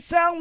Isang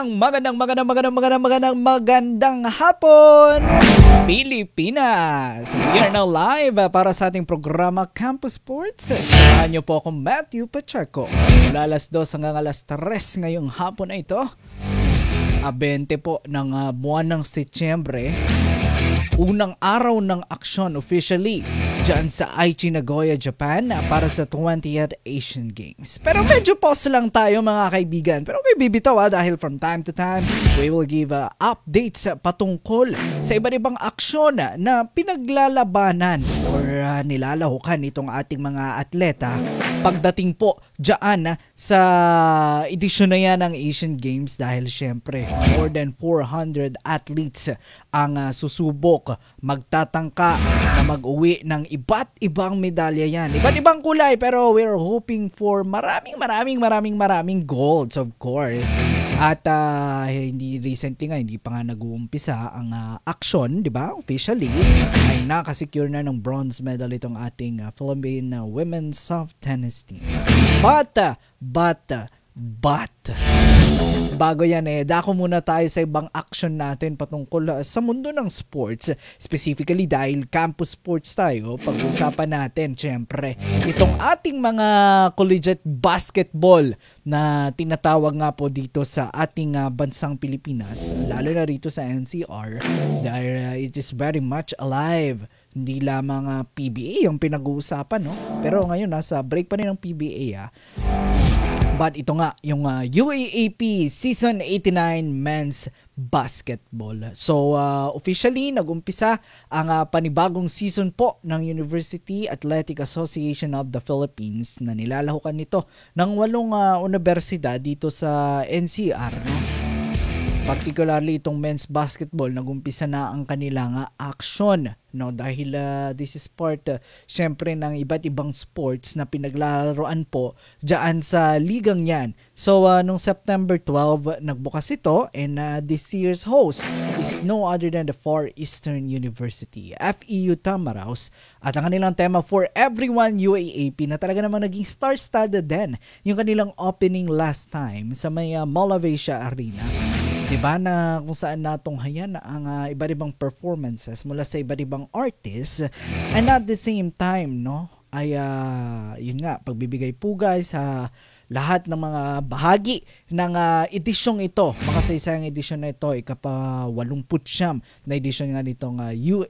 magandang hapon, Pilipinas! We are now live para sa ating programa Campus Sports. Samahan niyo po akong Matthew Pacheco. Mula alas 2 hanggang alas 3 ngayong hapon na ito. 20 po ng buwan ng Setyembre. Unang araw ng aksyon officially dyan sa Aichi, Nagoya, Japan para sa 20th Asian Games. Pero medyo pause lang tayo mga kaibigan. Pero okay, bibitaw dahil from time to time we will give updates patungkol sa iba't ibang aksyon na pinaglalabanan or nilalahukan itong ating mga atleta pagdating po dyan sa edisyon na yan ng Asian Games dahil syempre more than 400 athletes ang susubok magtatangka na mag-uwi ng iba't ibang medalya yan. Iba't ibang kulay pero we're hoping for maraming golds of course. At hindi recently hindi pa nga nag-uumpisa ang action, di ba? Officially ay nakasecure na ng bronze medal itong ating Philippine women's soft tennis team. But bago yan dako muna tayo sa ibang action natin patungkol sa mundo ng sports. Specifically dahil campus sports tayo, pag-usapan natin syempre itong ating mga collegiate basketball na tinatawag nga po dito sa ating bansang Pilipinas, lalo na rito sa NCR dahil it is very much alive. Hindi lamang PBA yung pinag-uusapan, no? Pero ngayon nasa break pa rin ng PBA. But ito nga, yung UAAP Season 89 Men's Basketball. So, officially, nag-umpisa ang panibagong season po ng University Athletic Association of the Philippines na nilalahukan nito ng 8 universidad dito sa NCR. No? Particularly itong men's basketball, nag-umpisa na ang kanilang action. No? Dahil this is part, syempre, ng iba't ibang sports na pinaglalaroan po dyan sa ligang yan. So, nung September 12, nagbukas ito and this year's host is no other than the Far Eastern University, FEU Tamaraos. At ang kanilang tema for everyone UAAP na talaga namang naging star-studded din yung kanilang opening last time sa may Mall of Asia Arena. Diba na kung saan natunghayan ang iba't ibang performances mula sa iba't ibang artists and at the same time no ay yun nga pagbibigay pugay sa lahat ng mga bahagi ng edisyong ito. Makasaysayang edisyon na ito, ika-89 na edisyon nga nitong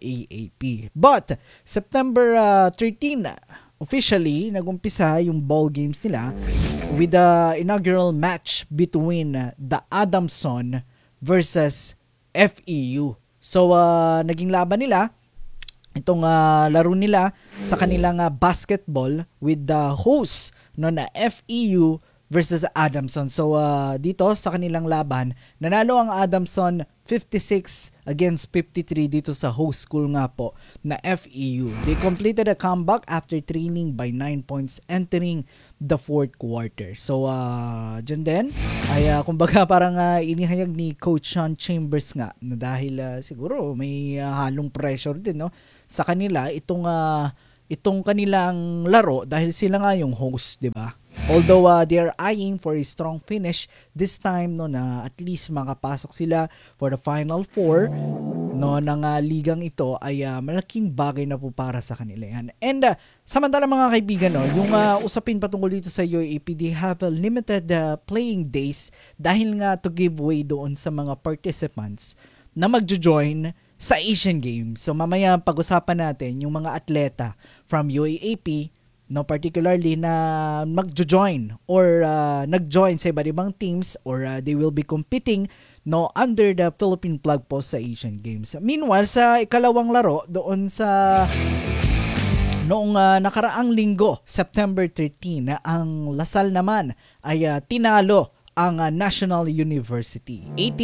UAAP. But September 13 officially nag-umpisa yung ball games nila with the inaugural match between the Adamson versus FEU. So, naging laban nila, itong laro nila sa kanilang basketball with the host no, na FEU versus Adamson. So, dito sa kanilang laban, nanalo ang Adamson 56 against 53 dito sa host school nga po na FEU. They completed a comeback after trailing by 9 points entering the fourth quarter. So, dyan din, ay kumbaga parang inihayag ni Coach Sean Chambers nga na dahil siguro may halong pressure din no, sa kanila itong kanilang laro dahil sila nga yung host, di ba? Although they are eyeing for a strong finish this time no na at least makapasok sila for the final four no ng ligang ito ay malaking bagay na po para sa kanila yan. And samantala mga kaibigan no, yung usapin patungkol dito sa UAAP, they have limited playing days dahil nga to give way doon sa mga participants na magjo-join sa Asian Games. So mamaya pag-usapan natin yung mga atleta from UAAP no, particularly na magjo-join or nag-join sa iba't ibang teams or they will be competing no under the Philippine flag post sa Asian Games. Meanwhile, sa ikalawang laro doon sa noong nakaraang linggo, September 13, ang Lasal naman ay tinalo ang National University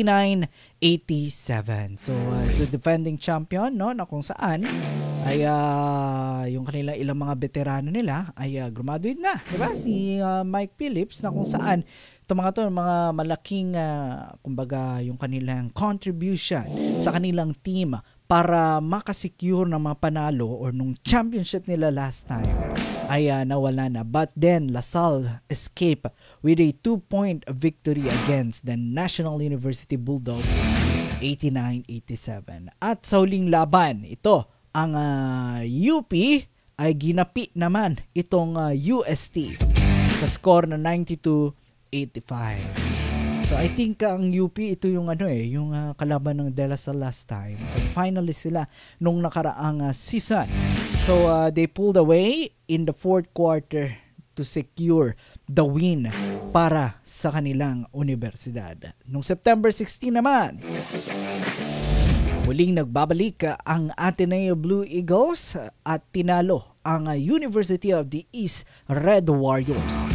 89-87. So it's a defending champion no na kung saan ay yung kanilang ilang mga veterano nila ay graduate na, di ba? Si Mike Phillips na kung saan mga malaking kumbaga yung kanilang contribution sa kanilang team para makasecure ng mga panalo or nung championship nila last time ay nawala na. But then, LaSalle escaped with a 2-point victory against the National University Bulldogs 89-87. At sa huling laban, ito, ang UP ay ginapi naman itong UST sa score na 92-85. So I think ang UP ito yung yung kalaban ng De La Salle last time. So finalist sila nung nakaraang season. So they pulled away in the fourth quarter to secure the win para sa kanilang universidad. Nung September 16 naman, muling nagbabalik ang Ateneo Blue Eagles at tinalo ang University of the East Red Warriors.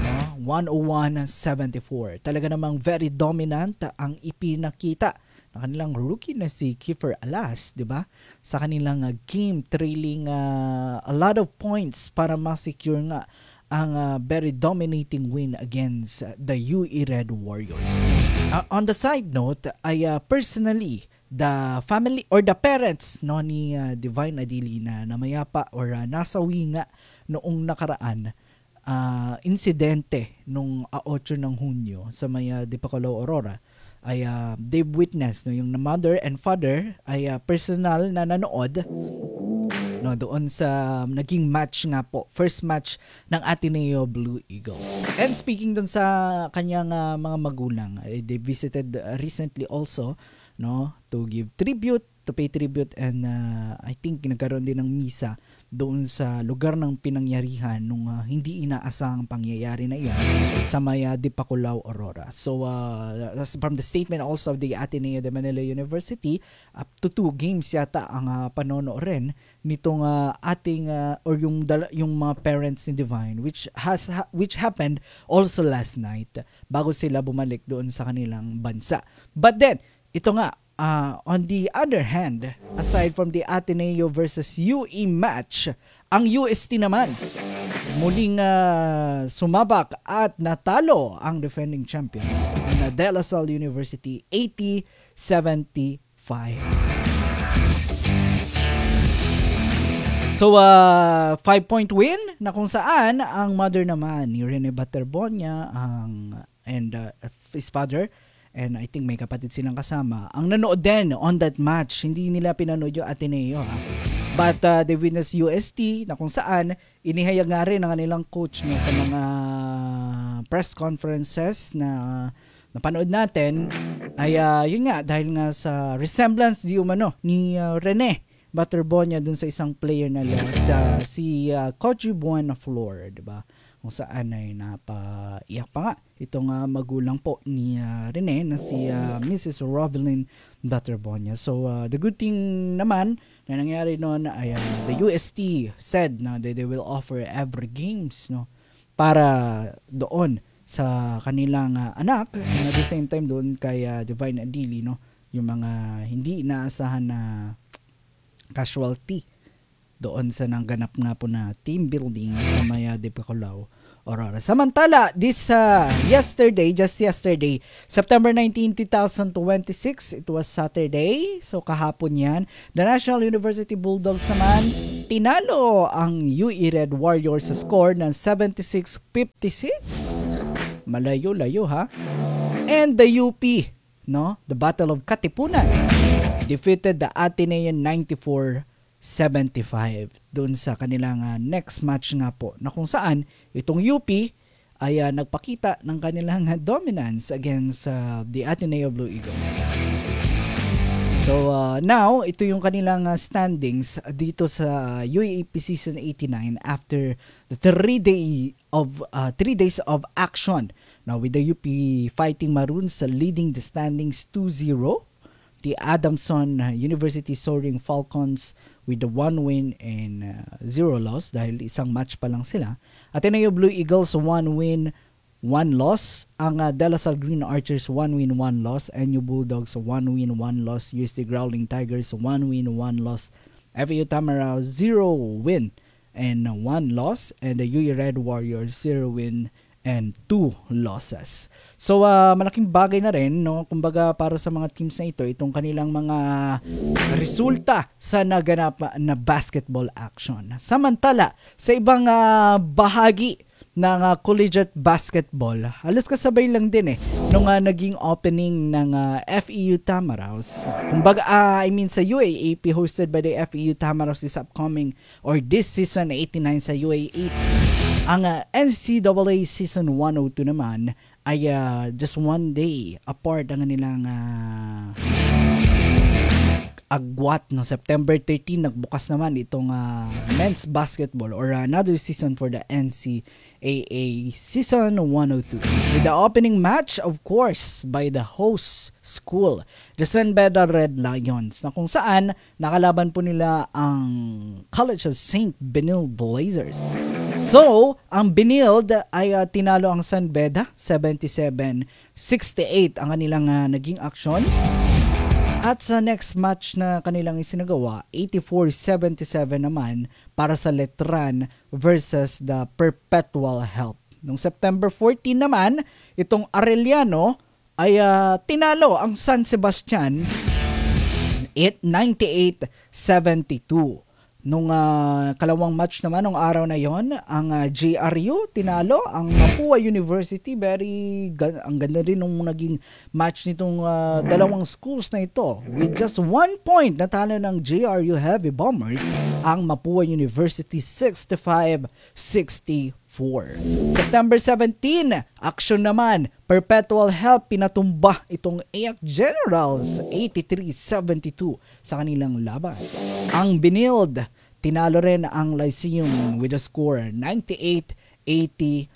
101-74. Talaga namang very dominant ang ipinakita ng kanilang rookie na si Kiefer Alas, 'di ba? Sa kanilang game trailing a lot of points para ma-secure nga ang very dominating win against the UE Red Warriors. On the side note, ay personally the family or the parents ni Divine Adili na namayapa or nasawi nga noong nakaraan insidente nung 8 ng Hunyo sa may Dipakalaw, Aurora ay they've witnessed yung mother and father ay personal na nanood doon sa naging match nga po, first match ng Ateneo Blue Eagles. And speaking dun sa kanyang mga magulang, they visited recently also to give tribute, to pay tribute, and I think nagkaroon din ng misa doon sa lugar ng pinangyarihan nung hindi inaasahang pangyayari na iyon sa may Dipakulaw, Aurora. So from the statement also of the Ateneo de Manila University, up to 2 games yata ang panonoorin nitong ating or yung mga parents ni Divine, which happened also last night bago sila bumalik doon sa kanilang bansa. But then ito nga, on the other hand, aside from the Ateneo versus UE match, ang UST naman muling sumabak at natalo ang defending champions na De La Salle University 80-75. So 5-point win na kung saan ang mother naman ni Rene Baterbonia and his father, and I think may kapatid silang kasama, ang nanood din on that match. Hindi nila pinanood yung Ateneo. But they witnessed UST na kung saan inihayag nga rin ng kanilang coach sa mga press conferences na napanood natin ay yun nga, dahil nga sa resemblance di umano ni Rene Baterbonia dun sa isang player na si Coach Buena Flor, diba? Kung saan ay napaiyak pa nga itong magulang po ni Rene na si Mrs. Rovelyn Baterbonia. So the good thing naman na nangyari noon ay the UST said na they will offer every games para doon sa kanilang anak, and at the same time doon kay Divine Adili yung mga hindi inaasahan na casualty doon sa nangganap nga po na team building sa Maya Dipakulaw, Aurora. Samantala, just yesterday, September 19, 2026, it was Saturday, so kahapon yan, the National University Bulldogs naman, tinalo ang UE Red Warriors sa score ng 76-56. Malayo-layo ha. And the UP, the Battle of Katipunan, defeated the Atenean 94-75 doon sa kanilang next match nga po, na kung saan itong UP ay nagpakita ng kanilang dominance against the Ateneo Blue Eagles. So now ito yung kanilang standings dito sa UAAP Season 89 after the 3 days of action. Now with the UP Fighting Maroons leading the standings 2-0. The Adamson University Soaring Falcons with the 1 win and 0 loss dahil isang match pa lang sila. Ateneo Blue Eagles 1 win, 1 loss. Ang De La Salle Green Archers 1 win, 1 loss. NU Bulldogs 1 win, 1 loss. UST Growling Tigers 1 win, 1 loss. FAU Tamaraw 0 win and 1 loss. And the UE Red Warriors 0 win losses. So malaking bagay na rin, no, kumbaga para sa mga teams na ito, itong kanilang mga resulta sa naganap na basketball action. Samantala, sa ibang bahagi ng collegiate basketball, halos kasabay lang din nung naging opening ng FEU Tamaraws. Kumbaga, sa UAAP, hosted by the FEU Tamaraws this upcoming or this season 89 sa UAAP. Ang NCAA Season 102 naman ay just one day apart ang nilang agwat, no. September 13 nagbukas naman itong men's basketball or another season for the NCAA Season 102 with the opening match, of course, by the host school, the San Beda Red Lions, na kung saan nakalaban po nila ang College of St. Benilde Blazers. So, ang Benilde ay tinalo ang San Beda 77-68 ang kanilang naging aksyon. At sa next match na kanilang isinagawa, 84-77 naman para sa Letran versus the Perpetual Help. Noong September 14 naman, itong Arellano ay tinalo ang San Sebastian 98-72. Nung kalawang match naman, nung araw na yon, ang JRU tinalo ang Mapua University. Ang ganda rin nung naging match nitong dalawang schools na ito. With just 1 point, natalo ng JRU Heavy Bombers ang Mapua University 65-64. September 17, action naman, Perpetual Help pinatumba itong AIAC Generals 83-72 sa kanilang laban. Ang Benilde tinalo rin ang Lyceum with a score 98-82.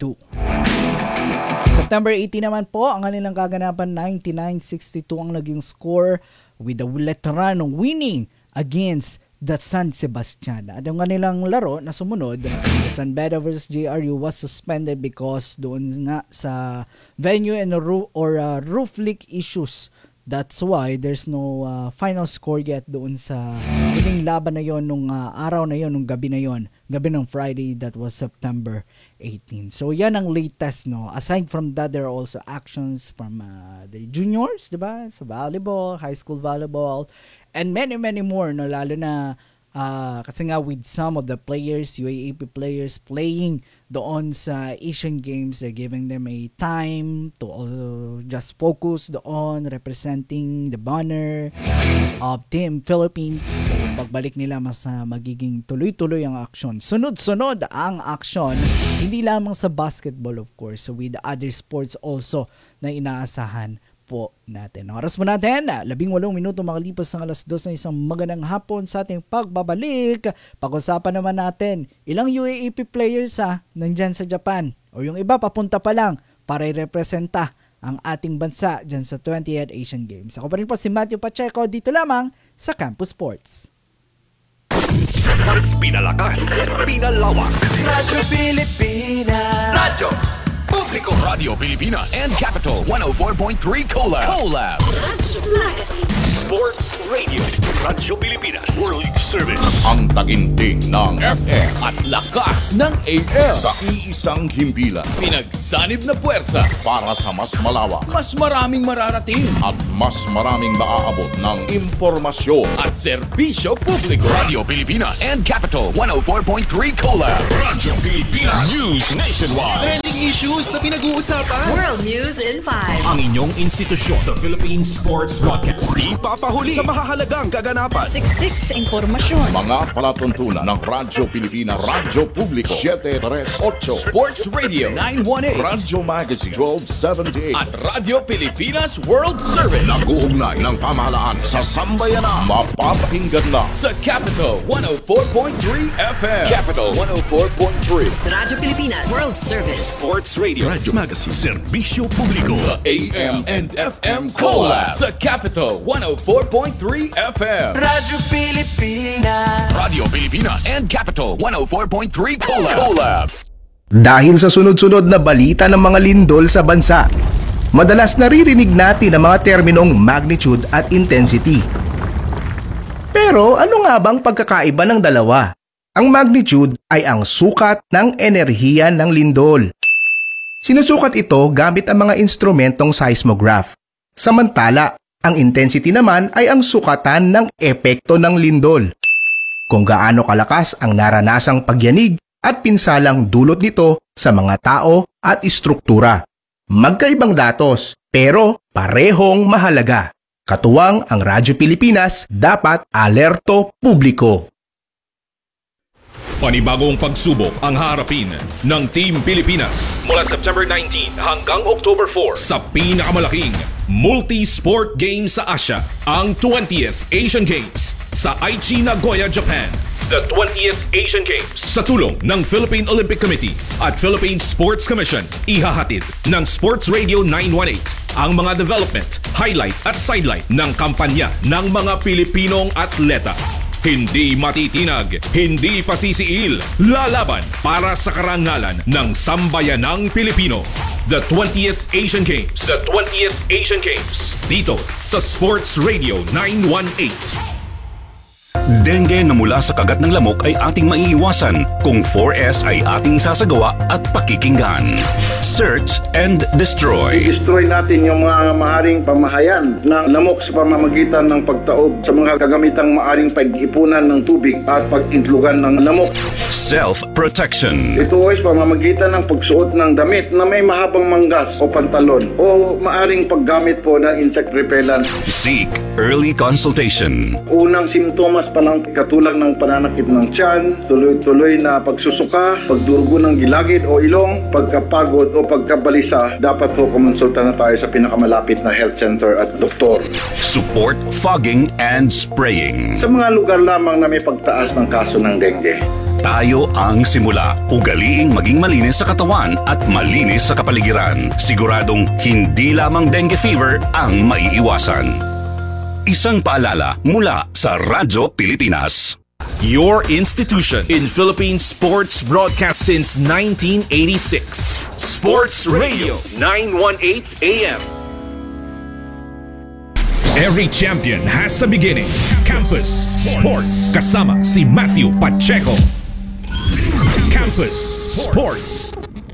September 18 naman po, ang kanilang kaganapan 99-62 ang naging score with the Letran winning against the San Sebastian. At yung kanilang laro na sumunod, the San Beda vs JRU was suspended because doon nga sa venue and roof leak issues. That's why there's no final score yet doon sa huling laban na yon nung araw na yon, nung gabi na yon, gabi ng Friday, that was September 18. So yan ang latest, no. Aside from that, there are also actions from the juniors, diba? Sa volleyball, high school volleyball, and many more, no, lalo na kasi nga with some of the players, UAAP players playing doon sa Asian Games, they're giving them a time to just focus doon, representing the banner of Team Philippines. So pagbalik nila, mas magiging tuloy-tuloy ang aksyon. Sunod-sunod ang aksyon, hindi lamang sa basketball, of course, so with other sports also na inaasahan po natin. Oras mo natin, 18 minuto makalipas ng 2:00 na isang magandang hapon sa ating pagbabalik. Pag-usapan naman natin, ilang UAAP players nandyan sa Japan o yung iba papunta pa lang para i-representa ang ating bansa dyan sa 20th Asian Games. Ako pa rin po si Matthew Pacheco, dito lamang sa Campus Sports. Mas pinalakas, pinalawak. Radyo Pilipinas. Radyo Publiko, Radio Pilipinas and Capital 104.3 Collab. Sports Radio, Radyo Pilipinas, World Service. Ang taginting ng FM at lakas ng AM. sa iisang himpilan Pinagsanib na puwersa para sa mas malawak mas maraming mararating at mas maraming maaabot ng impormasyon. at serbisyo publiko. Radio Pilipinas and Capital 104.3 Collab. Radyo Pilipinas News Nationwide. Trending issues na pinag-uusapan. World News in 5. Ang inyong institusyon sa Philippine Sports Broadcast. Di papahuli sa mahahalagang kaganapan. Siksik sa impormasyon. Mga palatuntunan ng Radyo Pilipinas, Radyo Publiko 738, Sports Radio 918 Radyo Magazine 1278 at Radio Pilipinas World Service nag-uugnay ng pamahalaan sa sambayanan. Mapapakinggan na sa Capital 104.3 FM. Capital 104.3 Radyo Pilipinas World Service. Sports Radio, Radyo Magazine, Serbisyo Publiko, AM and FM Collab sa Capital 104.3 FM. Radyo Pilipinas. Radio Pilipinas and Capital 104.3 Collab. Dahil sa sunod-sunod na balita ng mga lindol sa bansa, madalas naririnig natin ang mga terminong magnitude at intensity. Pero ano nga bang pagkakaiba ng dalawa? Ang magnitude ay ang sukat ng enerhiya ng lindol. Sinusukat ito gamit ang mga instrumentong seismograph. Samantala, ang intensity naman ay ang sukatan ng epekto ng lindol. Kung gaano kalakas ang naranasang pagyanig at pinsalang dulot nito sa mga tao at istruktura. Magkaibang datos, pero parehong mahalaga. Katuwang ang Radyo Pilipinas, dapat alerto publiko. Panibagong pagsubok ang harapin ng Team Pilipinas mula September 19 hanggang October 4 sa pinakamalaking multi-sport game sa Asia, ang 20th Asian Games sa Aichi, Nagoya, Japan. The 20th Asian Games sa tulong ng Philippine Olympic Committee at Philippine Sports Commission, ihahatid ng Sports Radio 918 ang mga development, highlight at sidelight ng kampanya ng mga Pilipinong atleta. Hindi matitinag, hindi pasisiil, lalaban para sa karangalan ng sambayanang Pilipino. The 20th Asian Games. The 20th Asian Games. Dito sa Sports Radio 918. Dengue na mula sa kagat ng lamok ay ating maiiwasan kung 4S ay ating sasagawa at pakikinggan. Search and destroy. I-destroy natin yung mga maaring pamahayan ng lamok sa pamamagitan ng pagtaob sa mga kagamitang maaring pag-ipunan ng tubig at pag-intlugan ng lamok. Self-protection. Ito ay sa pamamagitan ng pagsuot ng damit na may mahabang manggas o pantalon o maaring paggamit po ng insect repellent. Seek early consultation. Unang simptomas pa lang katulad ng pananakit ng tiyan, tuloy-tuloy na pagsusuka, pagdurugo ng gilagid o ilong, pagkapagod o pagkabalisa, dapat po kumonsulta na tayo sa pinakamalapit na health center at doktor. Support fogging and spraying. Sa mga lugar lamang na may pagtaas ng kaso ng dengue. Tayo ang simula. Ugaliing maging malinis sa katawan at malinis sa kapaligiran. Siguradong hindi lamang dengue fever ang maiiwasan. Isang paalala mula sa Radyo Pilipinas. Your institution in Philippine sports broadcast since 1986. Sports Radio 918 AM. Every champion has a beginning. Campus Sports. Kasama si Matthew Pacheco. Campus Sports.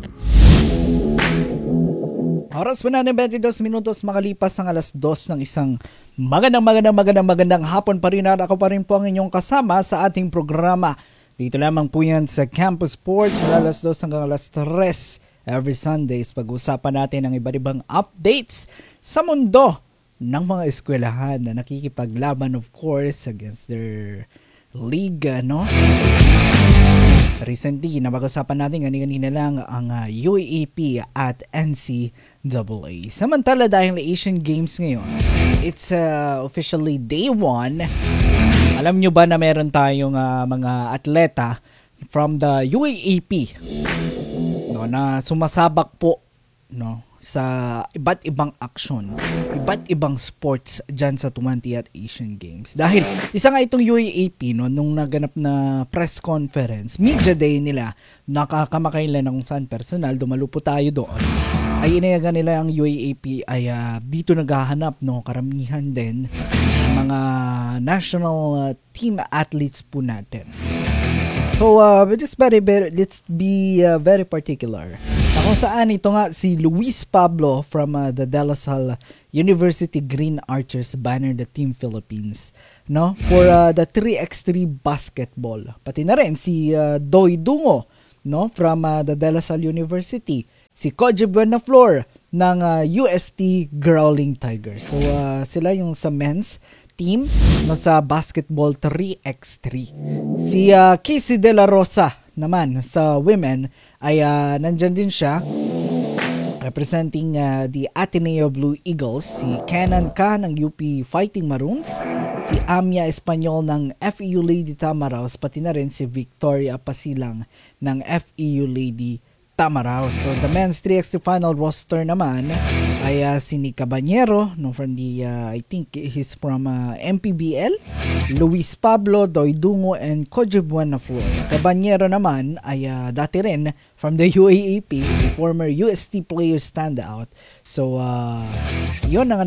Oras pa na ng 22 minutos makalipas ang alas 2 ng isang magandang hapon pa rin at ako pa rin po ang inyong kasama sa ating programa. Dito lamang po yan sa Campus Sports mula alas 2 hanggang alas 3 every Sundays. Pag-usapan natin ang iba't ibang updates sa mundo ng mga eskwelahan na nakikipaglaban of course against their league, no? Recently, napag-usapan natin kanina lang ang UAAP at NCAA. Samantala dahil Asian Games ngayon, it's officially day 1. Alam nyo ba na meron tayong mga atleta from the UAAP no, na sumasabak po no, sa iba't ibang aksyon, iba't ibang sports dyan sa 20th Asian Games. Dahil isa nga itong UAAP no, nung naganap na press conference, media day nila, nakakamakailan na kung saan personal, dumalo po tayo doon, ay inayagan nila ang UAAP ay dito naghahanap no, karamihan din mga national team athletes po natin. So, let's be very particular. Kung saan ito nga si Luis Pablo from the De La Salle University Green Archers banner the Team Philippines no for the 3x3 basketball. Pati na rin si Doy Dungo no from the De La Salle University, si Koji Buenaflor ng UST Growling Tigers. So sila yung sa men's team no sa basketball 3x3. Si Casey De La Rosa naman sa women ay nandyan din siya representing the Ateneo Blue Eagles, si Kenan Ka ng UP Fighting Maroons, si Amia Espanyol ng FEU Lady Tamaraos, pati na rin si Victoria Pasilang ng FEU Lady Tamaraos. So the men's 3x3 final roster naman ay si Nick Cabanyero no, from the I think he's from MPBL, Luis Pablo, Doy Dungo, and Koji Buenaflor. Cabanyero naman ay dati rin from the UAAP, former UST player standout. So yun ang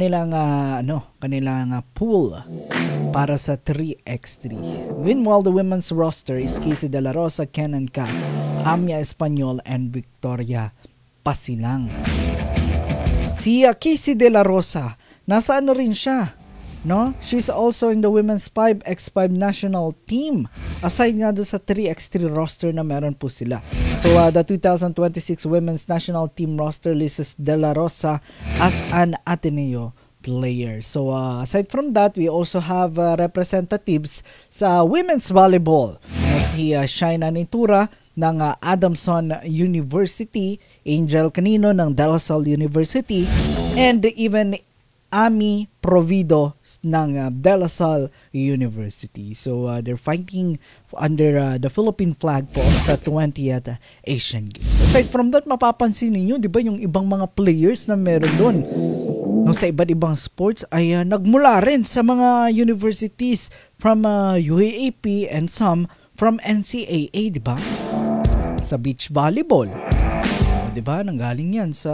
kanilang pool para sa 3x3. Meanwhile, the women's roster is Casey De La Rosa, Kenan Ka, Amia Espanyol, and Victoria pasilang. Si Kissy De La Rosa, nasaan na rin siya? No? She's also in the women's 5x5 national team. Aside nga doon sa 3x3 roster na meron po sila. So the 2026 women's national team roster lists De La Rosa as an Ateneo player. So aside from that, we also have representatives sa women's volleyball. Si Shaina Nitura ng Adamson University, Angel Canino ng De La Salle University, and even Ami Provido ng De La Salle University. So they're fighting under the Philippine flag po sa 20th Asian Games. Aside from that, mapapansin niyo, di ba, yung ibang mga players na meron doon no, sa iba't ibang sports ay nagmula rin sa mga universities from UAAP and some from NCAA, di ba? Sa beach volleyball, di ba? Nanggaling yan sa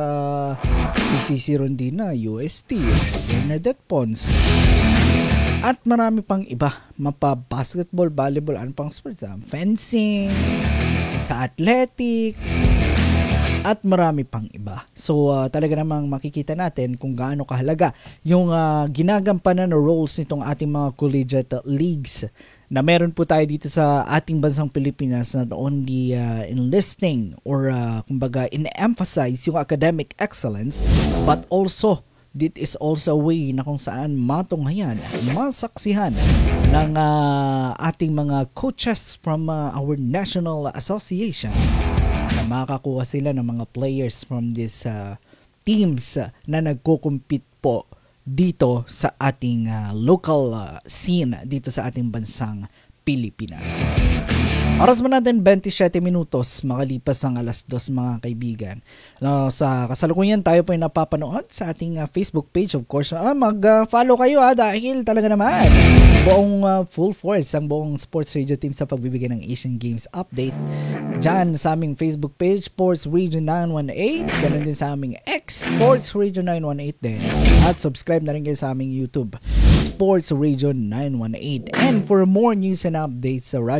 CCC Rondina, UST, Bernadette Pons, at marami pang iba. Mapa basketball, volleyball, ano pang sports? Fencing, sa athletics, at marami pang iba. So talaga namang makikita natin kung gaano kahalaga yung ginagampanan na roles nitong ating mga collegiate leagues na meron po tayo dito sa ating bansang Pilipinas, not only enlisting or kumbaga in-emphasize yung academic excellence, but also it is also a way na kung saan matunghayan, masaksihan ng ating mga coaches from our national associations na makakuha sila ng mga players from these teams na nagko-compete po dito sa ating local scene dito sa ating bansang Pilipinas. Oras mo natin 27 minutos makalipas ang 2:00 mga kaibigan. Sa kasalukuyan tayo po ay napapanood sa ating Facebook page, of course. Mag-follow kayo dahil talaga naman buong full force ang buong Sports Radio team sa pagbibigay ng Asian Games update. Diyan sa aming Facebook page, Sports Radio 918. Ganun din sa aming X, Sports Radio 918 din. At subscribe na rin kayo sa aming YouTube, Sports Radio 918. And for more news and updates sa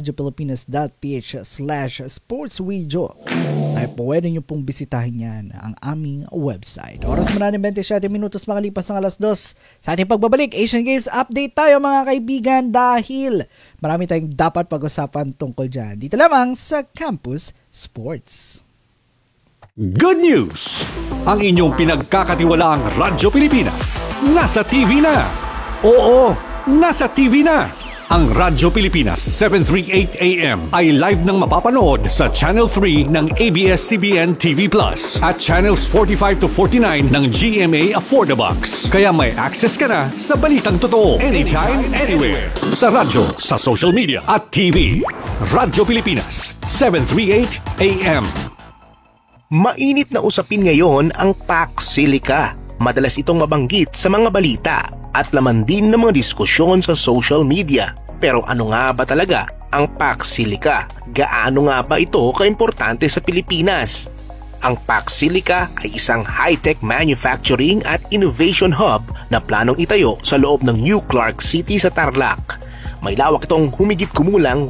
radiopilipinas.ph/sportsradio ay pwede nyo pong bisitahin yan ang aming website. Oras mo na 27 minutos makalipas ang 2:00 sa ating pagbabalik. Asian Games update tayo mga kaibigan dahil marami tayong dapat pag-usapan tungkol dyan. Dito lamang sa Campus Sports. Good news! Ang inyong pinagkakatiwalaang Radyo Pilipinas nasa TV na. Oo, nasa TV na. Ang Radyo Pilipinas 738 AM ay live nang mapapanood sa Channel 3 ng ABS-CBN TV Plus at Channels 45 to 49 ng GMA Affordabox. Kaya may access ka na sa balitang totoo anytime, anywhere. Sa radyo, sa social media at TV. Radyo Pilipinas 738 AM. Mainit na usapin ngayon ang Pax Silica. Madalas itong mabanggit sa mga balita at laman din ng mga diskusyon sa social media. Pero ano nga ba talaga ang Pax Silica? Gaano nga ba ito kaimportante sa Pilipinas? Ang Pax Silica ay isang high-tech manufacturing at innovation hub na planong itayo sa loob ng New Clark City sa Tarlac. May lawak itong humigit kumulang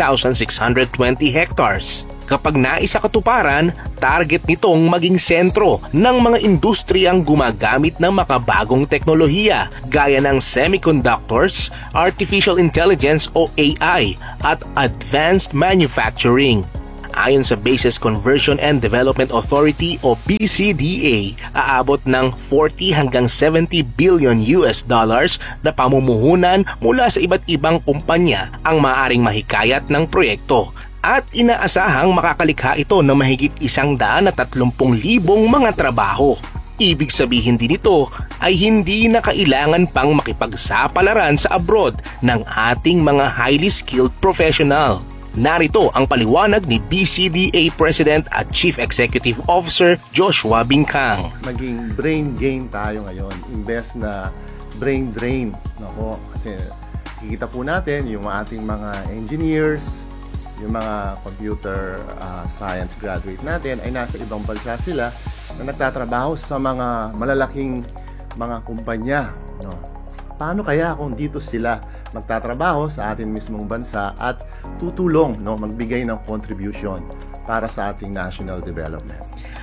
1,620 hectares. Kapag naisakatuparan, target nitong maging sentro ng mga industriyang gumagamit ng makabagong teknolohiya gaya ng semiconductors, artificial intelligence o AI at advanced manufacturing. Ayon sa Bases Conversion and Development Authority o BCDA, aabot ng 40 hanggang 70 billion US dollars na pamumuhunan mula sa iba't ibang kumpanya ang maaaring mahikayat ng proyekto. At inaasahang makakalikha ito ng mahigit 130,000 mga trabaho. Ibig sabihin din ito ay hindi na kailangan pang makipagsapalaran sa abroad ng ating mga highly skilled professional. Narito ang paliwanag ni BCDA President at Chief Executive Officer Joshua Bingkang. Maging brain gain tayo ngayon, imbes na brain drain. Nako, kasi kikita po natin yung ating mga engineers, yung mga computer science graduate natin ay nasa ibang bansa sila na nagtatrabaho sa mga malalaking mga kumpanya. No? Paano kaya kung dito sila magtatrabaho sa ating mismong bansa at tutulong, no, magbigay ng contribution para sa ating national development?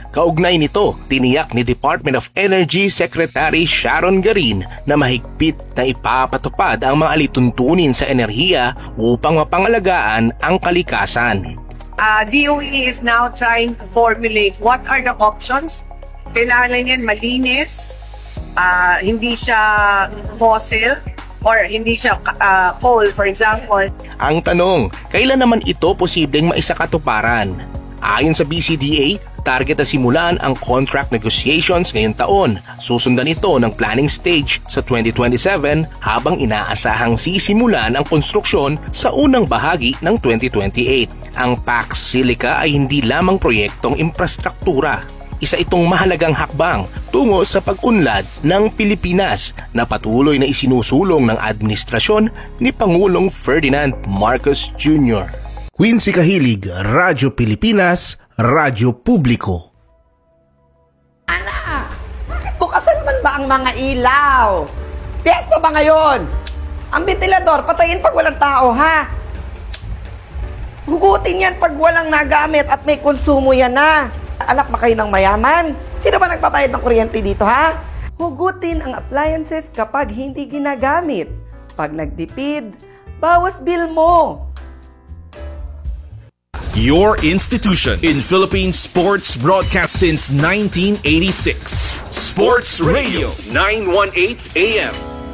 Kaugnay nito, tiniyak ni Department of Energy Secretary Sharon Garin na mahigpit na ipapatupad ang mga alituntunin sa enerhiya upang mapangalagaan ang kalikasan. DOE is now trying to formulate what are the options. Kailangan yan malinis, hindi siya fossil, or hindi siya coal, for example. Ang tanong, kailan naman ito posibleng maisakatuparan? Ayon sa BCDA, target na simulan ang contract negotiations ngayong taon. Susundan ito ng planning stage sa 2027 habang inaasahang sisimulan ang konstruksyon sa unang bahagi ng 2028. Ang PAC Silica ay hindi lamang proyektong infrastruktura. Isa itong mahalagang hakbang tungo sa pag-unlad ng Pilipinas na patuloy na isinusulong ng administrasyon ni Pangulong Ferdinand Marcos Jr. Quincy Kahilig, Radyo Pilipinas, Radyo Publiko. Ana, bukasan naman ba ang mga ilaw? Piyesta ba ngayon? Ang ventilador, patayin pag walang tao, ha? Hugutin yan pag walang nagamit at may konsumo yan na. Anak ba kayo ng mayaman? Sino ba nagpabayad ng kuryente dito, ha? Hugutin ang appliances kapag hindi ginagamit. Pag nagtipid, bawas bill mo. Your institution in Philippine sports broadcast since 1986. Sports Radio 918 AM.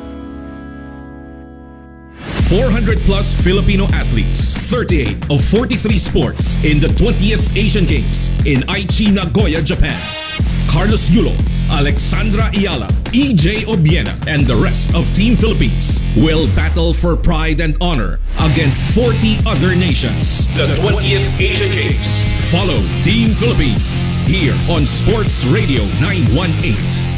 400 plus Filipino athletes, 38 of 43 sports in the 20th Asian Games in Aichi, Nagoya, Japan. Carlos Yulo, Alexandra Ayala, EJ Obiena, and the rest of Team Philippines will battle for pride and honor against 40 other nations. The 20th Asian Games. Follow Team Philippines here on Sports Radio 918.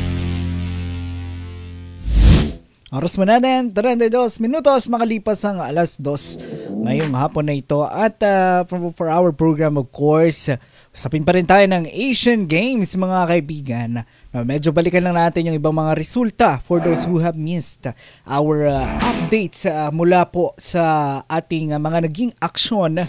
Oras mo natin, 32 minutos, makalipas ang alas 2 ngayong hapon na ito. At for our program, of course, usapin pa rin tayo ng Asian Games, mga kaibigan. Medyo balikan lang natin yung ibang mga resulta for those who have missed our updates mula po sa ating mga naging aksyon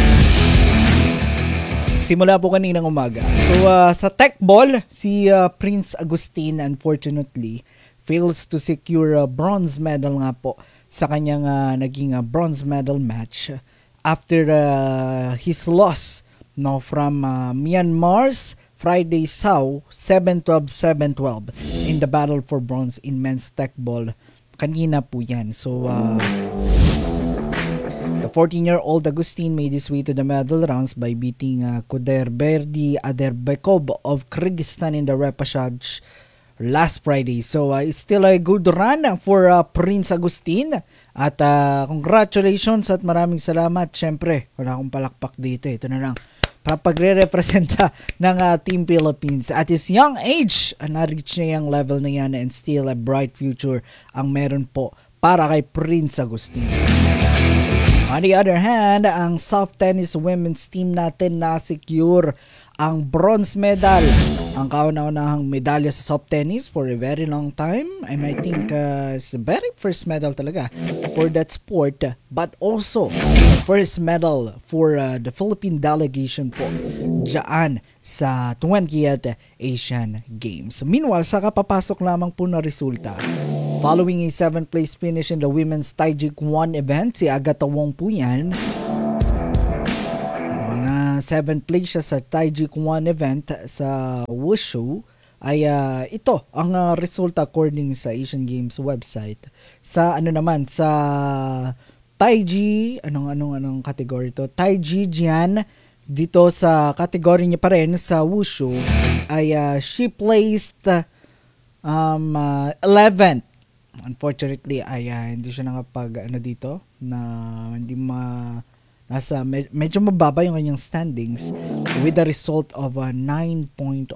simula po kaninang umaga. So sa tech ball, si Prince Agustin unfortunately fails to secure a bronze medal nga po sa kanyang naging bronze medal match after his loss from Myanmar's Friday Sao 7-12, 7-12 in the battle for bronze in men's tech ball. Kanina po yan. So the 14-year-old Agustin made his way to the medal rounds by beating Kuderberdi Aderbekov of Kyrgyzstan in the repechage last Friday. So it's still a good run for Prince Agustin at congratulations at maraming salamat. Syempre, wala akong palakpak dito. Ito na lang. Pagre-representa ng Team Philippines. At his young age, na-reach niya yung level na yan and still a bright future ang meron po para kay Prince Agustin. On the other hand, ang soft tennis women's team natin na-secure ang bronze medal. Ang kauna-unahang medalya sa soft tennis for a very long time. And I think it's the very first medal talaga for that sport. But also, first medal for the Philippine delegation po dyan sa 20th Asian Games. Meanwhile, sa kapapasok lamang po na resulta, following a 7th place finish in the women's Taijik 1 event, si Agatha Wong po yan. 7th place siya sa Taijik 1 event sa Wushu ay ito ang resulta according sa Asian Games website. Sa naman sa Taiji, anong category to? Taiji Jian dito sa category niya pa rin sa Wushu ay she placed 11th. Unfortunately ay hindi siya nakapag dito na hindi medyo mababa yung kanyang standings with a result of 9.156.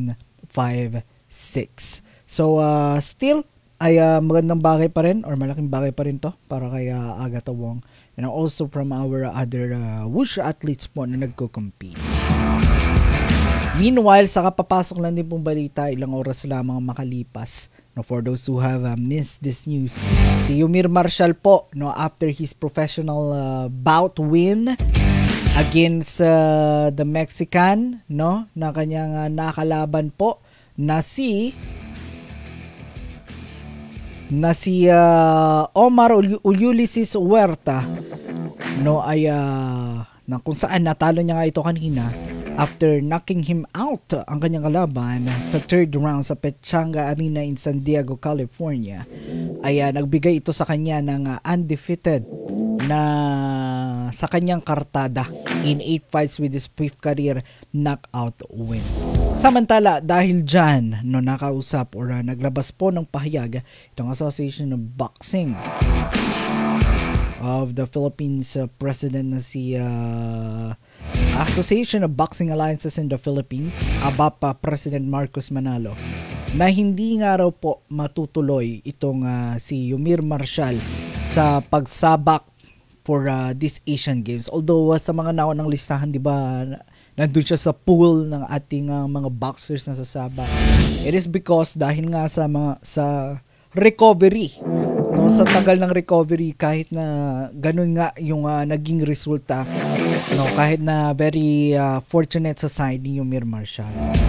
So still ay magandang bagay pa rin or malaking bagay pa rin to para kay Agatha Wong and also from our other wushu athletes po na nagko-compete. Meanwhile, sa kapapasok lang din pong balita, ilang oras lamang makalipas. For those who have missed this news, si Yumir Marshall po, after his professional bout win against the Mexican, no, na kanyang nakalaban po na si Omar Ulysses Huerta, no, ay na kung saan natalo niya nga ito kanina after knocking him out ang kanyang kalaban sa third round sa Pechanga Arena in San Diego, California. Ay nagbigay ito sa kanya ng undefeated na sa kanyang kartada in 8 fights with his 5th career knockout win. Samantala, dahil dyan, no, nakausap or naglabas po ng pahayag itong Association of Boxing of the Philippines president na si Association of Boxing Alliances in the Philippines, ABAP President Marcos Manalo, na hindi nga raw po matutuloy itong si Yumir Marshall sa pagsabak for this Asian Games. Although sa mga naunang listahan, di ba, nandun siya sa pool ng ating mga boxers na sasabak. It is because dahil nga sa recovery, no, sa tagal ng recovery, kahit na ganun nga yung naging resulta, no, kahit na very fortunate sa side ni Yumir Marshall.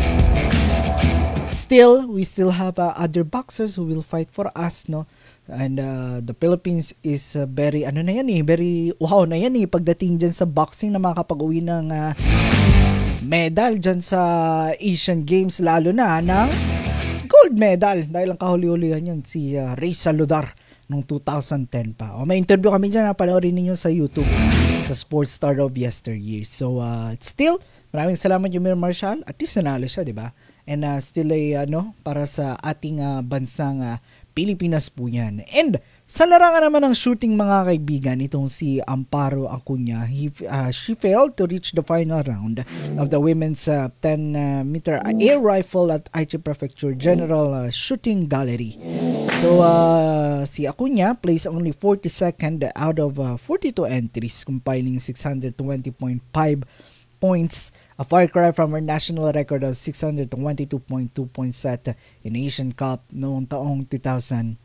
Still, we still have other boxers who will fight for us, no? And the Philippines is very very uhaw na yan pagdating dyan sa boxing na makakapag-uwi ng medal dyan sa Asian Games, lalo na ng gold medal dahil ang kahuli-hulihan yan si Ray Saludar noong 2010 pa. May interview kami dyan, panoorin ninyo sa YouTube sa Sports Star of Yesteryear. So still, maraming salamat Yumir Marshall, at least nanalo siya, di ba? And still para sa ating bansang Pilipinas po yan. And sa larangan naman ng shooting, mga kaibigan, itong si Amparo Acuña, she failed to reach the final round of the women's 10-meter air rifle at Aichi Prefecture General Shooting Gallery. So si Acuña placed only 42nd out of 42 entries, compiling 620.5 points, a far cry from her national record of 622.2 points set in Asian Cup noong taong 2023.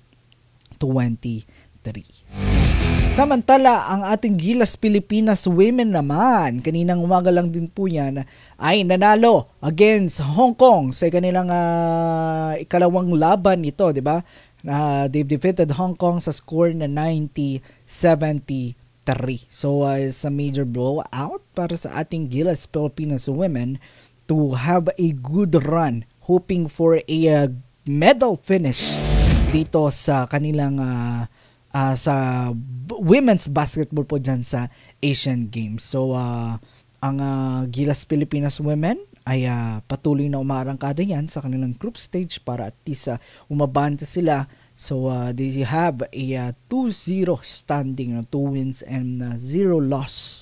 Samantala, ang ating Gilas Pilipinas women naman, kaninang umaga lang din po yan, ay nanalo against Hong Kong sa kanilang ikalawang laban ito, di ba? They've defeated Hong Kong sa score na 90-73. So it's a major blowout para sa ating Gilas Pilipinas women to have a good run, hoping for a medal finish dito sa kanilang sa women's basketball po dyan sa Asian Games. So ang Gilas Pilipinas women ay patuloy na umarangkada yan sa kanilang group stage para at least umabante sila. So they have a 2-0 standing, 2 wins and 0 loss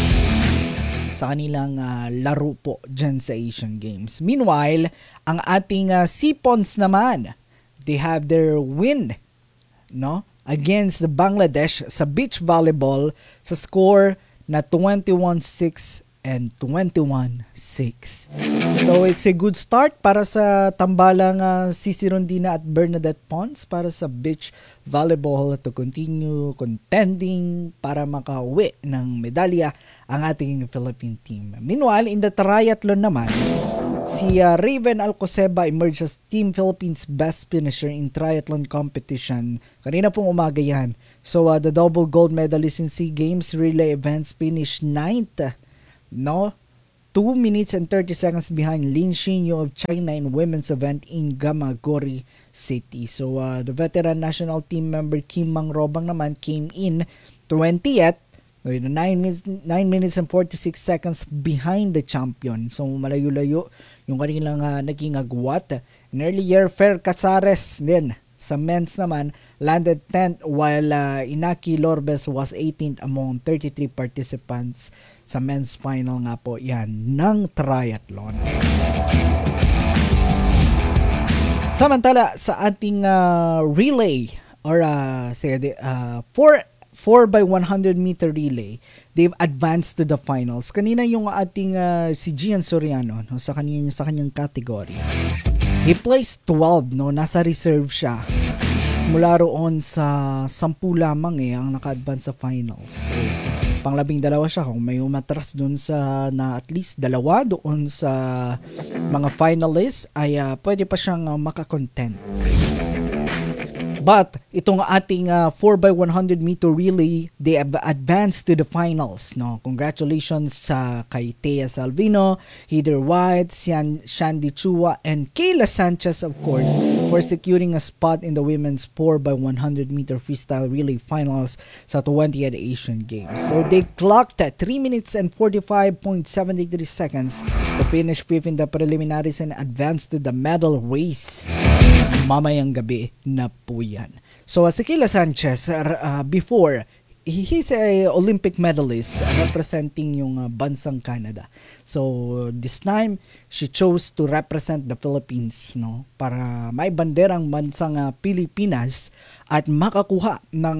sa kanilang laro po dyan sa Asian Games. Meanwhile, ang ating Sipons naman, they have their win, no, against the Bangladesh sa beach volleyball sa score na 21-6 and 21-6. So it's a good start para sa tambalang Cici Rondina at Bernadette Pons para sa beach volleyball to continue contending para makauwi ng medalya ang ating Philippine team. Meanwhile, in the triathlon naman, si Raven Alcoseba emerged as Team Philippines best finisher in triathlon competition. Kanina pong umaga yan. So the double gold medalist in SEA Games relay events finished 9th, no, 2 minutes and 30 seconds behind Lin Xinyu of China in women's event in Gamagori City. So the veteran national team member Kim Mang Robang naman came in 20th with 9 minutes and 46 seconds behind the champion. So malayo-layo yung kanilang naging agwat. And earlier, Fer Casares din sa men's naman landed 10th while Inaki Lorbes was 18th among 33 participants sa men's final nga po yan ng triathlon. Samantala sa ating relay or 4x100 meter relay, they've advanced to the finals. Kanina yung ating si Gian Soriano, no, sa kanyang category. He placed 12, no, nasa reserve siya. mula roon sa 10 lamang ang naka-advance sa finals. So, pang-12 siya kung may umatras doon sa na at least 2 doon sa mga finalists ay pwede pa siyang makakontent. But itong ating 4x100 meter relay, they have advanced to the finals. No, congratulations sa kay Thea Salvino, Heather White, Shandy Chua, and Kayla Sanchez, of course, for securing a spot in the women's 4x100 meter freestyle relay finals sa 20th Asian Games. So they clocked at 3 minutes and 45.73 seconds to finish fifth in the preliminaries and advance to the medal race. Mamayang gabi na po yan. So si Kayla Sanchez, before, he's a Olympic medalist representing yung bansang Canada. So this time, she chose to represent the Philippines, no, para may banderang bansang Pilipinas at makakuha ng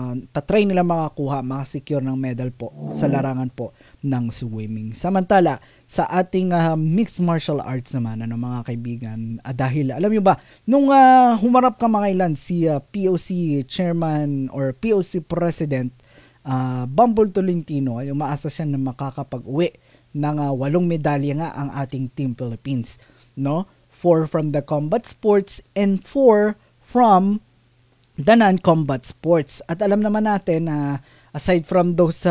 tatry nila makasecure ng medal po sa larangan po ng swimming. Samantala, sa ating mixed martial arts naman, mga kaibigan, dahil alam nyo ba, nung humarap ka makailan si POC chairman or POC president Bumble Tolentino, ay umaasa siya na makakapag-uwi ng 8 medalya nga ang ating Team Philippines, no? 4 from the combat sports and 4 from the non-combat sports. At alam naman natin na aside from those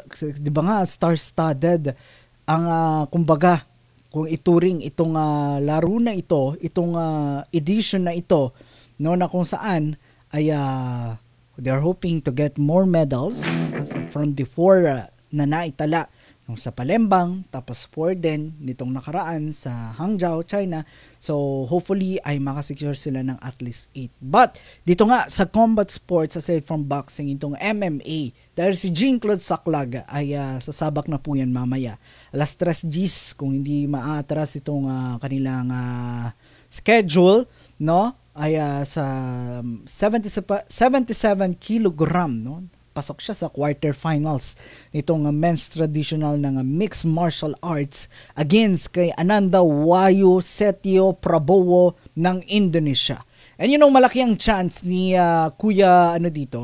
di ba nga star-studded ang kumbaga kung ituring itong laro na ito, itong edition na ito, no, na kung saan ay they're hoping to get more medals from the 4 na naitala nung sa Palembang, tapos 4 din nitong nakaraan sa Hangzhou, China. So hopefully ay makasecure sila ng at least 8. But dito nga sa combat sports, aside from boxing, itong MMA, dahil si Jean-Claude Saclag ay sasabak na po yan mamaya. Alas 3 Gs, kung hindi maatras itong kanilang schedule, no, ay sa 77 kilogram, no, pasok siya sa quarterfinals nitong men's traditional ng mixed martial arts against kay Ananda Wayu Setio Prabowo ng Indonesia. And malaki ang chance ni Kuya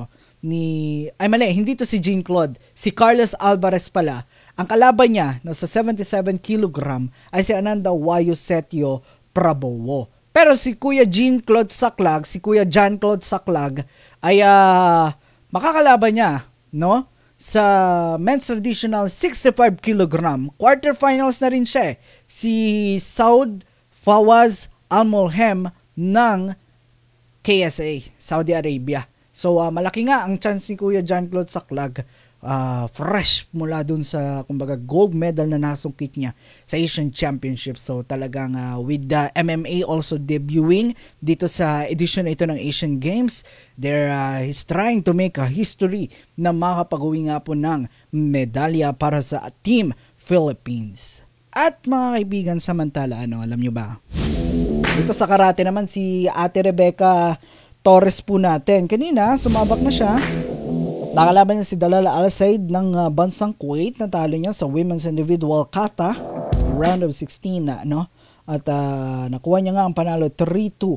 hindi to si Jean-Claude, si Carlos Alvarez pala. Ang kalaban niya sa 77 kilogram ay si Ananda Wayu Setio Prabowo. Pero si Kuya Jean-Claude Saclag ay makakalaban niya, no, sa men's traditional 65 kilogram. Quarterfinals na rin siya. Si Saud Fawaz Al-Mulhem ng KSA, Saudi Arabia. So malaki nga ang chance ni Kuya Jean-Claude Saclag, fresh mula dun sa kumbaga gold medal na nasungkit niya sa Asian Championship. So talagang with the MMA also debuting dito sa edition na ito ng Asian Games, he's trying to make a history na makapag-uwi nga po ng medalya para sa Team Philippines. At mga kaibigan, samantala, alam nyo ba? Dito sa karate naman, si Ate Rebecca Torres po natin. Kanina, sumabak na siya. Nakalaban niya si Dalal Al-Said ng bansang Kuwait. Natalo niya sa women's individual kata, round of 16 no? At nakuha niya nga ang panalo 3-2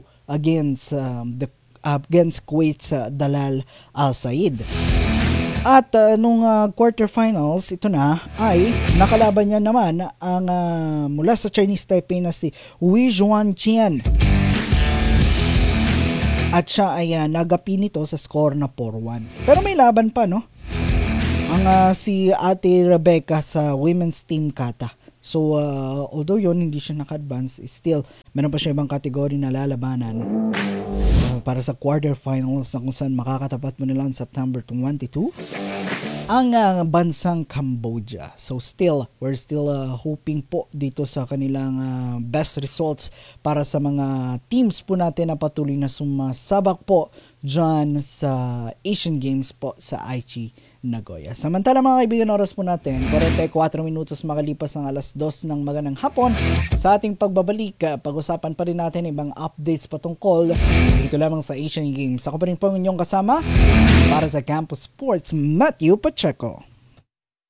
against Kuwait's Dalal Al-Said. At nung quarterfinals, ito na, ay nakalaban niya naman ang mula sa Chinese Taipei na si Wei Juanqian. At siya ay nagapi nito sa score na 4-1. Pero may laban pa, no? Ang si Ate Rebecca sa women's team kata. So, although yun, hindi siya naka-advance, still, meron pa siya ibang kategory na lalabanan para sa quarterfinals na kung saan makakatapat mo nila on September 22 ang bansang Cambodia. So still, we're still hoping po dito sa kanilang best results para sa mga teams po natin na patuloy na sumasabak po dyan sa Asian Games po sa Aichi, Nagoya. Samantala mga kaibigan, oras po natin 44 minutos makalipas ng alas 2 ng magandang hapon. Sa ating pagbabalik, pag-usapan pa rin natin ibang updates patungkol dito lamang sa Asian Games. Ako pa rin po ang inyong kasama para sa Campus Sports, Matthew Pacheco.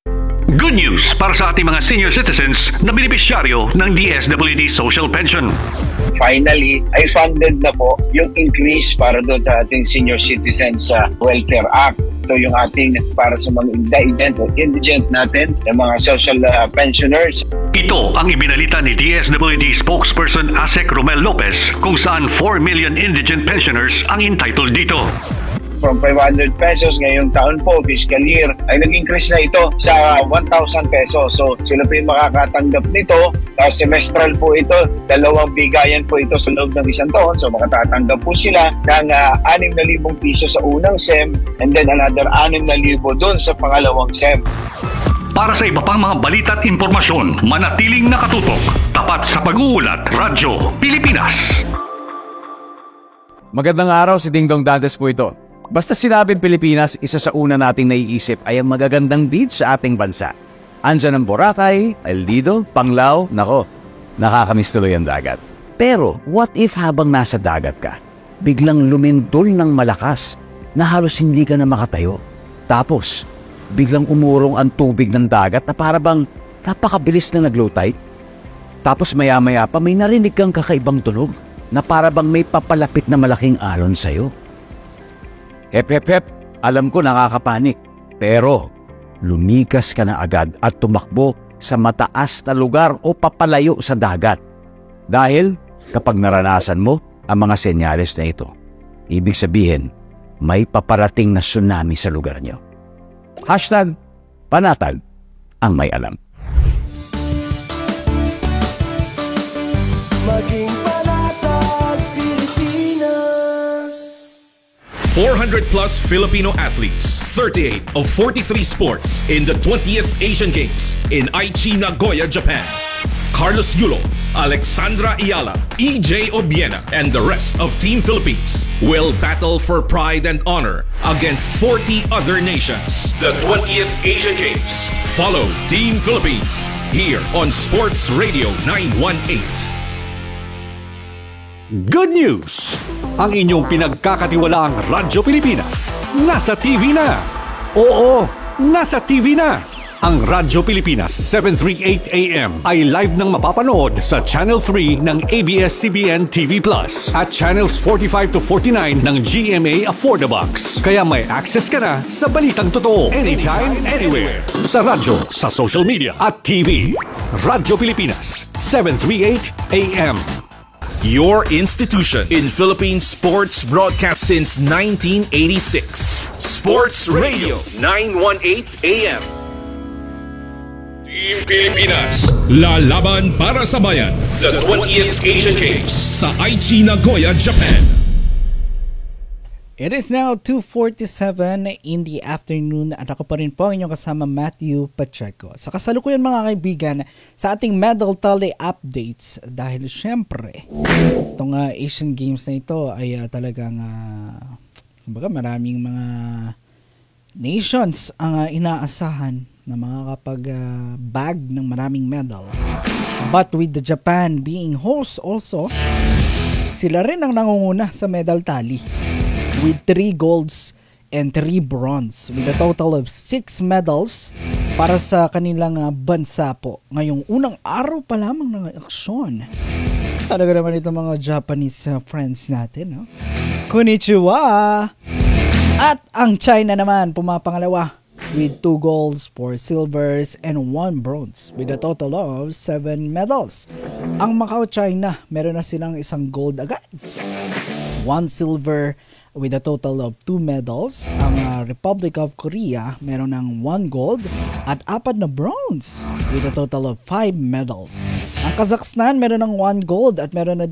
Good news para sa ating mga senior citizens na benepisyaryo ng DSWD Social Pension. Finally, ay funded na po yung increase para doon sa ating Senior Citizens Welfare Act. Ito yung ating para sa mga indigent natin, yung mga social pensioners. Ito ang ibinalita ni DSWD spokesperson Asek Romel Lopez kung saan 4 million indigent pensioners ang entitled dito. From 500 pesos ngayong taon po, fiscal year, ay nag-increase na ito sa 1,000 pesos. So sila po yung makakatanggap nito. Semestral po ito, 2 bigayan po ito sa loob ng isang taon. So makatatanggap po sila ng 6,000 piso sa unang SEM and then another 6,000 doon sa pangalawang SEM. Para sa iba pang mga balita at impormasyon, manatiling nakatutok. Tapat sa pag-uulat, Radyo Pilipinas. Magandang araw, si Dingdong Dantes po ito. Basta sinabing Pilipinas, isa sa una nating naiisip ay ang magagandang beach sa ating bansa. Andyan ang Boracay, El Nido, Panglao, nako, nakakamiss tuloy ang dagat. Pero what if habang nasa dagat ka, biglang lumindol ng malakas na halos hindi ka na makatayo? Tapos, biglang umurong ang tubig ng dagat na para bang napakabilis na nag-low tide? Tapos maya-maya pa may narinig kang kakaibang tunog na para bang may papalapit na malaking alon sa'yo. Hep, alam ko nakakapanik. Pero, lumikas ka na agad at tumakbo sa mataas na lugar o papalayo sa dagat. Dahil, kapag naranasan mo ang mga senyales na ito, ibig sabihin, may paparating na tsunami sa lugar nyo. #Panatag ang may alam. Maging panatag Pilipinas. 400 plus Filipino athletes, 38 of 43 sports in the 20th Asian Games in Aichi, Nagoya, Japan. Carlos Yulo, Alexandra Ayala, EJ Obiena, and the rest of Team Philippines will battle for pride and honor against 40 other nations. The 20th Asian Games. Follow Team Philippines here on Sports Radio 918. Good news! Ang inyong pinagkakatiwalaang Radyo Pilipinas nasa TV na. Oo, nasa TV na. Ang Radyo Pilipinas 738 AM ay live nang mapapanood sa Channel 3 ng ABS-CBN TV Plus at Channels 45 to 49 ng GMA Affordabox. Kaya may access ka na sa balitang totoo anytime, anywhere. Sa radyo, sa social media at TV. Radyo Pilipinas 738 AM. Your institution in Philippine sports broadcast since 1986. Sports Radio 918 AM. Team Pilipinas. Lalaban para sa bayan. The 20th Asian Games sa Aichi, Nagoya, Japan. It is now 2:47 in the afternoon at ako pa rin po ang inyong kasama Matthew Pacheco. Sa kasalukuyan mga kaibigan sa ating medal tally updates dahil syempre itong Asian Games na ito ay talagang kumbaga maraming mga nations ang inaasahan na makakapag-bag ng maraming medal. But with the Japan being host also, sila rin ang nangunguna sa medal tally with 3 golds and 3 bronze with a total of 6 medals para sa kanilang bansa po. Ngayong unang araw pa lamang ng aksyon. Talaga naman ito mga Japanese friends natin. No? Konnichiwa! At ang China naman pumapangalawa with 2 golds, 4 silvers, and 1 bronze with a total of 7 medals. Ang Macau, China, meron na silang 1 gold agad, 1 silver with a total of 2 medals. Ang Republic of Korea meron ng 1 gold at 4 na bronze with a total of 5 medals. Ang Kazakhstan meron ng 1 gold at meron na